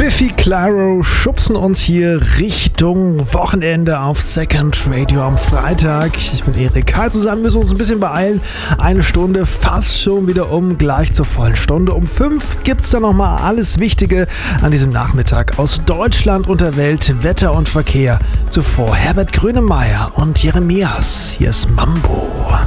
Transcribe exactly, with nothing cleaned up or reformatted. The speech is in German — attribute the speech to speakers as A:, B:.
A: Biffy Clyro schubsen uns hier Richtung Wochenende auf Second Radio am Freitag. Ich bin Erik Karl, zusammen müssen wir uns ein bisschen beeilen. Eine Stunde fast schon wieder um, gleich zur vollen Stunde. Um fünf gibt es dann nochmal alles Wichtige an diesem Nachmittag aus Deutschland und der Welt, Wetter und Verkehr. Zuvor Herbert Grönemeyer und Jeremias. Hier ist Mambo.